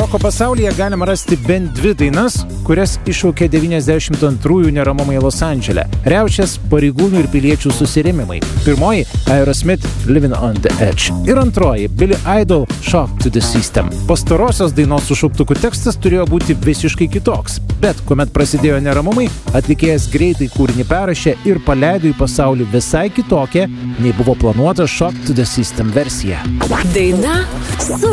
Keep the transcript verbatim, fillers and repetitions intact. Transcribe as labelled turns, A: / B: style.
A: Roko pasaulyje galima rasti bent dvi dainas, kurias iššaukė devyniasdešimt antrųjų neramumai Los Andžele. Riaušės, pareigūnų ir piliečių susirėmimai. Pirmoji – Aerosmith Living on the Edge. Ir antroji – Billy Idol Shock to the System. Pastarosios dainos su šauktuku tekstas turėjo būti visiškai kitoks. Bet, kuomet prasidėjo neramumai, atlikėjas greitai kūrinį perrašė ir paleido į pasaulį visai kitokią, nei buvo planuota Shock to the System versija.
B: Daina su